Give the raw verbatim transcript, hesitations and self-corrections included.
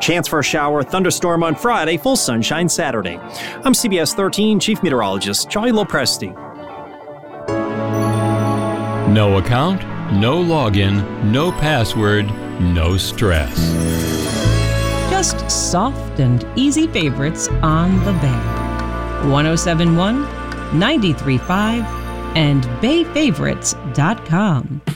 Chance for a shower, thunderstorm on Friday, full sunshine Saturday. I'm C B S thirteen Chief Meteorologist Charlie Lopresti. No account, no login, no password, no stress. Just soft and easy favorites on the Bay. one oh seven point one, ninety-three point five, and bay favorites dot com.